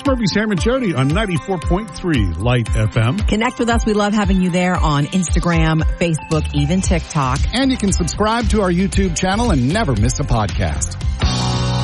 Murphy, Sam, and Jody on 94.3 Light FM. Connect with us. We love having you there on Instagram, Facebook, even TikTok. And you can subscribe to our YouTube channel and never miss a podcast.